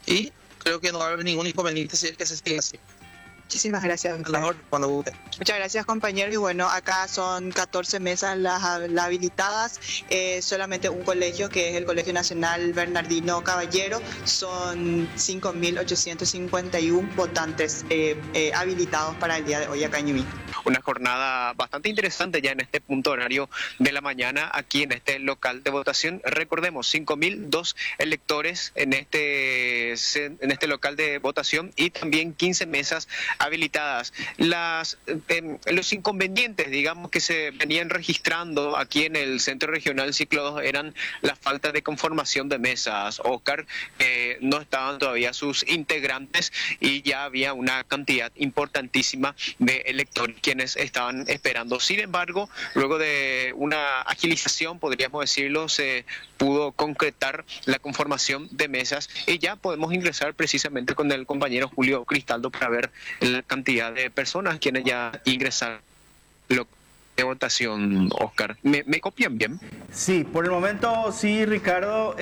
y creo que no va a haber ningún inconveniente si es que se sigue así. Muchísimas gracias, A doctor. la orden, cuando guste. Muchas gracias, compañero. Y bueno, acá son 14 mesas las habilitadas. Solamente un colegio, que es el Colegio Nacional Bernardino Caballero, son 5.851 votantes habilitados para el día de hoy acá en Ñubi. Una jornada bastante interesante ya en este punto horario de la mañana aquí en este local de votación. Recordemos, 5.002 electores en este local de votación y también 15 mesas habilitadas. Los inconvenientes, digamos, que se venían registrando aquí en el Centro Regional Ciclo 2 eran la falta de conformación de mesas. Oscar, no estaban todavía sus integrantes y ya había una cantidad importantísima de electores quienes estaban esperando. Sin embargo, luego de una agilización, podríamos decirlo, se pudo concretar la conformación de mesas y ya podemos ingresar precisamente con el compañero Julio Cristaldo para ver la cantidad de personas quienes ya ingresaron de votación. Oscar, ¿me copian bien? Sí, por el momento sí, Ricardo,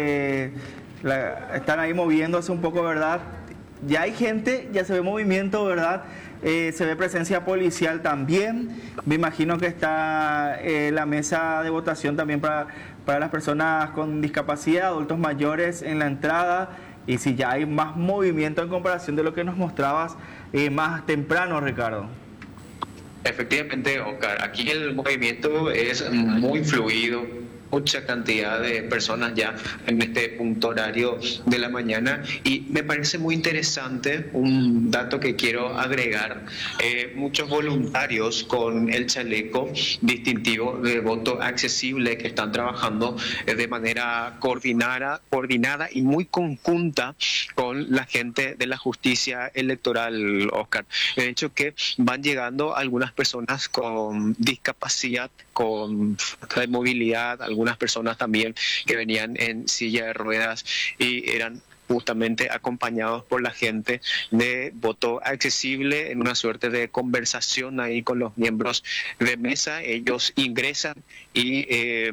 están ahí moviéndose un poco, ¿verdad? Ya hay gente, ya se ve movimiento, ¿verdad? Se ve presencia policial también. Me imagino que está la mesa de votación también para las personas con discapacidad, adultos mayores en la entrada. Y si ya hay más movimiento en comparación de lo que nos mostrabas más temprano, Ricardo. Efectivamente, Oscar, aquí el movimiento es muy fluido, mucha cantidad de personas ya en este punto horario de la mañana y me parece muy interesante un dato que quiero agregar. Muchos voluntarios con el chaleco distintivo de voto accesible que están trabajando de manera coordinada y muy conjunta con la gente de la justicia electoral, Oscar. De hecho que van llegando algunas personas con discapacidad, con falta de movilidad, algunas personas también que venían en silla de ruedas y eran justamente acompañados por la gente de voto accesible en una suerte de conversación ahí con los miembros de mesa. Ellos ingresan y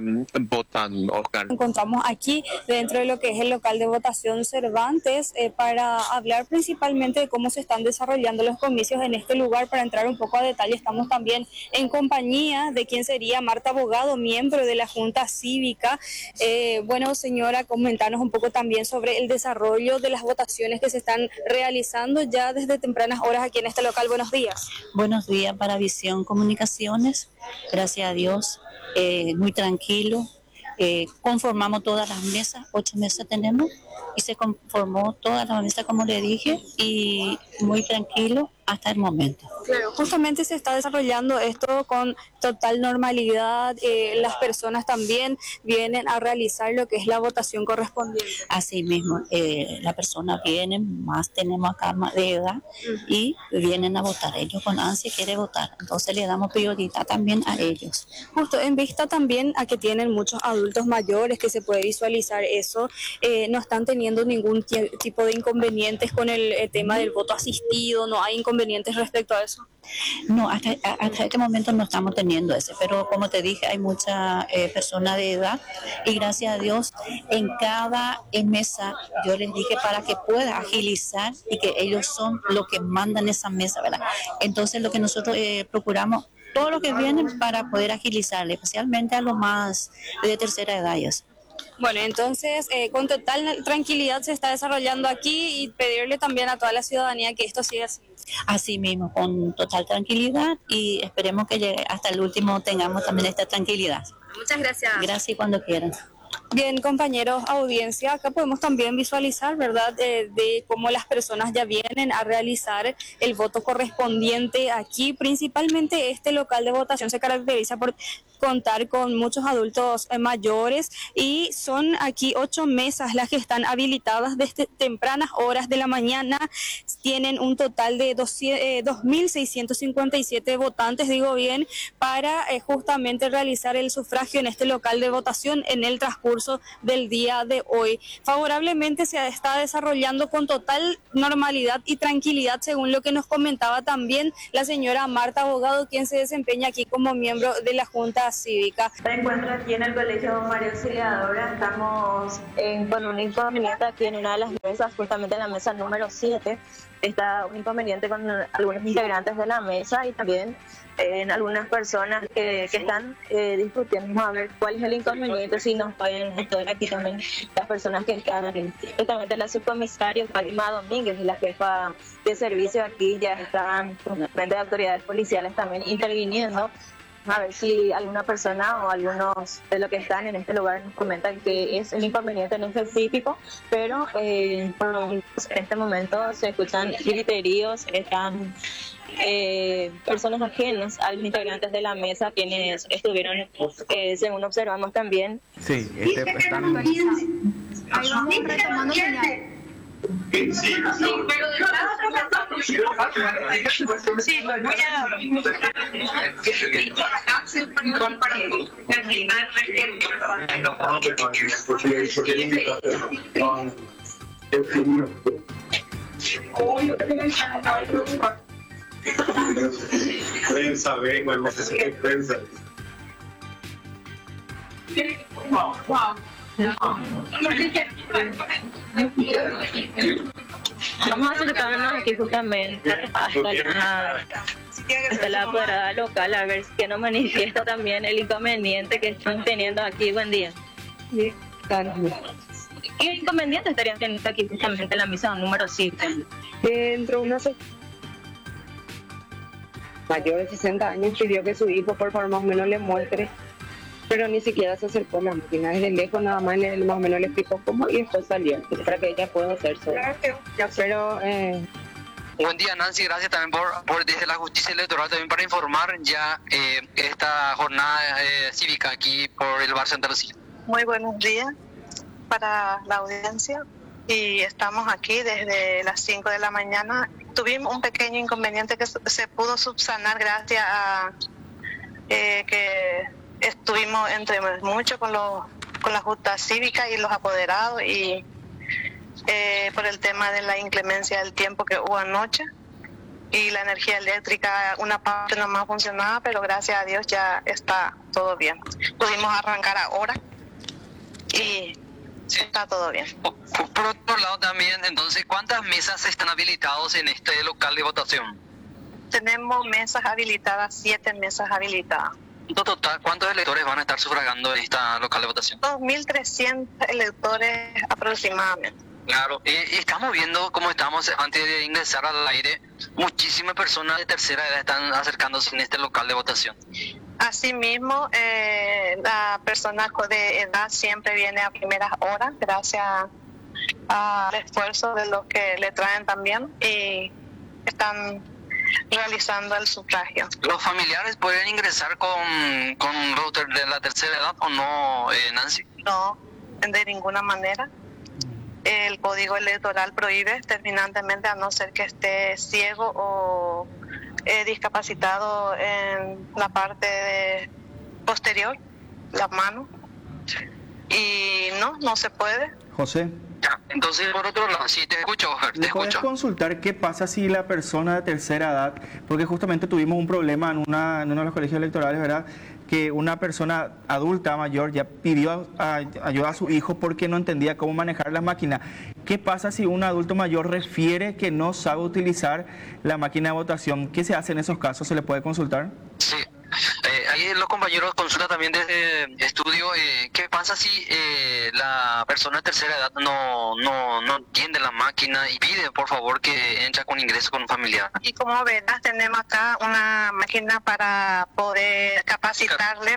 votan, Oscar. Encontramos aquí dentro de lo que es el local de votación Cervantes para hablar principalmente de cómo se están desarrollando los comicios en este lugar. Para entrar un poco a detalle, estamos también en compañía de quien sería Marta Abogado, miembro de la Junta Cívica. Bueno, señora, comentarnos un poco también sobre el desarrollo de las votaciones que se están realizando ya desde tempranas horas aquí en este local. Buenos días. Buenos días para Visión Comunicaciones, gracias a Dios, muy tranquilo. Conformamos todas las mesas, 8 mesas tenemos, y se conformó todas las mesas, como le dije, y muy tranquilo hasta el momento. Claro, justamente se está desarrollando esto con total normalidad. Las personas también vienen a realizar lo que es la votación correspondiente. Así mismo, las personas vienen, más tenemos acá más de edad, y vienen a votar. Ellos con ansia quieren votar, entonces le damos prioridad también a ellos. Justo en vista también a que tienen muchos adultos mayores, que se puede visualizar eso, no están teniendo ningún tipo de inconvenientes con el tema del voto asistido, no hay inconvenientes respecto a eso. No, hasta este momento no estamos teniendo ese, pero como te dije, hay muchas personas de edad y gracias a Dios en cada mesa yo les dije para que pueda agilizar y que ellos son los que mandan esa mesa, ¿verdad? Entonces lo que nosotros procuramos, todo lo que vienen para poder agilizarle, especialmente a los más de tercera edad. Bueno, entonces con total tranquilidad se está desarrollando aquí y pedirle también a toda la ciudadanía que esto siga así. Así mismo, con total tranquilidad y esperemos que llegue hasta el último tengamos también esta tranquilidad. Muchas gracias. Gracias cuando quieran. Bien, compañeros, audiencia, acá podemos también visualizar, ¿verdad?, de cómo las personas ya vienen a realizar el voto correspondiente aquí. Principalmente este local de votación se caracteriza por contar con muchos adultos mayores y son aquí 8 mesas las que están habilitadas desde tempranas horas de la mañana. Tienen un total de 2.657 votantes, digo bien, para justamente realizar el sufragio en este local de votación en el transcurso del día de hoy. Favorablemente se está desarrollando con total normalidad y tranquilidad, según lo que nos comentaba también la señora Marta Abogado, quien se desempeña aquí como miembro de la Junta cívica. Me encuentro aquí en el Colegio María Auxiliadora. Estamos con un inconveniente aquí en una de las mesas, justamente en la mesa número 7. Está un inconveniente con algunos integrantes de la mesa y también en algunas personas que están discutiendo a ver cuál es el inconveniente, si nos pueden estar aquí también las personas que están, justamente la subcomisaria Fátima Domínguez y la jefa de servicio aquí ya están frente de autoridades policiales también interviniendo. A ver si alguna persona o algunos de los que están en este lugar nos comentan que es un inconveniente en específico, pero por lo menos en este momento se escuchan griteríos, están personas ajenas a los integrantes de la mesa quienes estuvieron, según observamos también. Sí, están... Ahí vamos retomando señal. Sí, pero de Prensa, venga, no sé qué prensa. Vamos a acercarnos aquí justamente hasta la apoderada local a ver si nos manifiesta también el inconveniente que están teniendo aquí. Buen día. ¿Qué inconveniente estarían teniendo aquí justamente en la misa número 7? Entró una mayor de 60 años, pidió que su hijo por favor más o menos le muestre, pero ni siquiera se acercó a la máquina. Desde lejos nada más, más o menos le explicó cómo y después salió para que ella pueda hacer sola. Pero buen día, Nancy, gracias también por desde la justicia electoral también para informar ya esta jornada cívica aquí por el Bar Santa Lucía. Muy buenos días para la audiencia y estamos aquí desde las 5 de la mañana. Tuvimos un pequeño inconveniente que se pudo subsanar gracias a que estuvimos entre mucho con la Junta Cívica y los apoderados y por el tema de la inclemencia del tiempo que hubo anoche y la energía eléctrica, una parte nomás funcionaba, pero gracias a Dios ya está todo bien. Pudimos arrancar ahora y está todo bien. Por otro lado también, entonces, ¿cuántas mesas están habilitadas en este local de votación? Tenemos mesas habilitadas, 7 mesas habilitadas. En total, ¿cuántos electores van a estar sufragando en esta local de votación? 2.300 electores aproximadamente. Claro, estamos viendo cómo estamos antes de ingresar al aire, muchísimas personas de tercera edad están acercándose en este local de votación. Asimismo, la persona de edad siempre viene a primeras horas, gracias al esfuerzo de los que le traen también y están realizando el sufragio. ¿Los familiares pueden ingresar con los de la tercera edad o no, Nancy? No, de ninguna manera. El Código Electoral prohíbe terminantemente, a no ser que esté ciego o discapacitado en la parte posterior, la mano. Y no se puede. José. Ya, entonces, por otro lado, sí, te escucho, Oscar, te ¿Puedes escucho. consultar qué pasa si la persona de tercera edad, porque justamente tuvimos un problema en uno de los colegios electorales, ¿verdad? Que una persona adulta mayor ya pidió ayuda a su hijo porque no entendía cómo manejar la máquina. ¿Qué pasa si un adulto mayor refiere que no sabe utilizar la máquina de votación? ¿Qué se hace en esos casos? ¿Se le puede consultar? Sí. Ahí los compañeros consultan también desde estudio, ¿qué pasa si la persona de tercera edad no entiende la máquina y pide por favor que entre con ingreso con un familiar? Y como verás, tenemos acá una máquina para poder capacitarle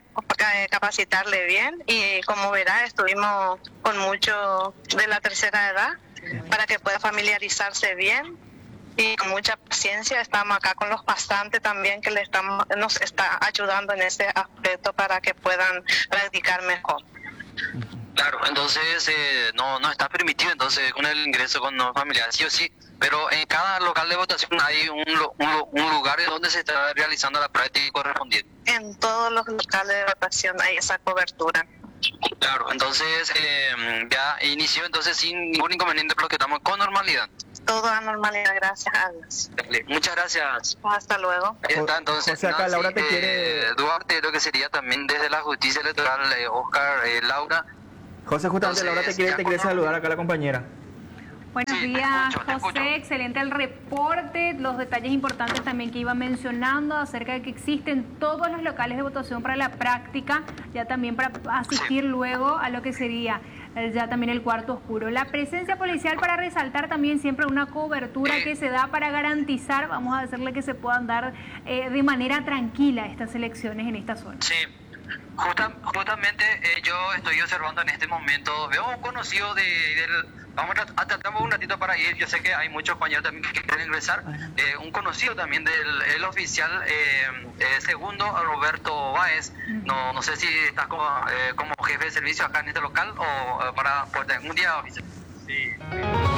bien y como verás, estuvimos con mucho de la tercera edad para que pueda familiarizarse bien. Y con mucha paciencia estamos acá con los pasantes también que nos está ayudando en este aspecto para que puedan practicar mejor. Claro, entonces no está permitido entonces con el ingreso con no familiar, sí o sí, pero en cada local de votación hay un lugar en donde se está realizando la práctica correspondiente. En todos los locales de votación hay esa cobertura. Claro, entonces ya inició entonces sin ningún inconveniente porque estamos con normalidad. todo a normalidad, gracias a Dios. Muchas gracias. Hasta luego. Ahí está, entonces, José, acá Laura te quiere... Duarte, lo que sería también desde la justicia electoral, Oscar, Laura. José, justamente Entonces, Laura te quiere saludar acá la compañera. Buenos Sí, días, te escucho. José. Excelente el reporte. Los detalles importantes también que iba mencionando acerca de que existen todos los locales de votación para la práctica, ya también para asistir luego a lo que sería ya también el cuarto oscuro. La presencia policial para resaltar también siempre una cobertura que se da para garantizar, vamos a decirle, que se puedan dar de manera tranquila estas elecciones en esta zona. Sí, justamente yo estoy observando en este momento, veo un conocido del... Vamos a tratar un ratito para ir, yo sé que hay muchos compañeros también que quieren ingresar, un conocido también del oficial segundo, Roberto Báez, no sé si estás como jefe de servicio acá en este local o para un día oficial. Sí.